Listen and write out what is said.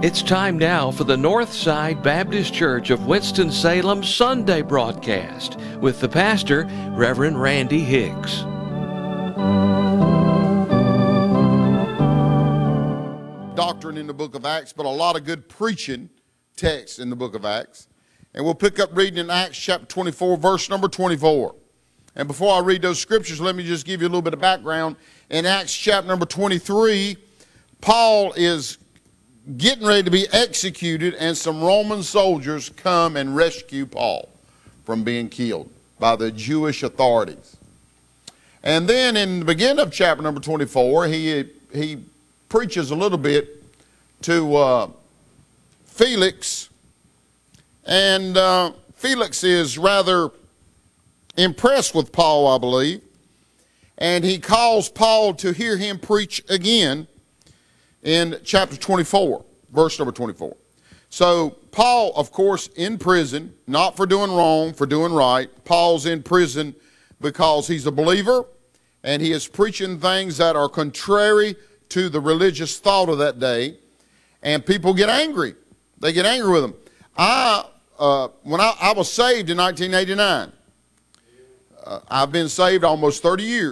It's time now for the Northside Baptist Church of Winston-Salem Sunday broadcast with the pastor, Reverend Randy Hicks. Doctrine in the book of Acts, but a lot of good preaching text in the book of Acts. And we'll pick up reading in Acts chapter 24, verse number 24. And before I read those scriptures, let me just give you a little bit of background. In Acts chapter number 23, Paul is getting ready to be executed, and some Roman soldiers come and rescue Paul from being killed by the Jewish authorities. And then in the beginning of chapter number 24, he preaches a little bit to Felix, and Felix is rather impressed with Paul, I believe, and he calls Paul to hear him preach again in chapter 24, verse number 24. So Paul, of course, in prison, not for doing wrong, for doing right. Paul's in prison because he's a believer, and he is preaching things that are contrary to the religious thought of that day, and people get angry. They get angry with him. When I was saved in 1989, I've been saved almost 30 years.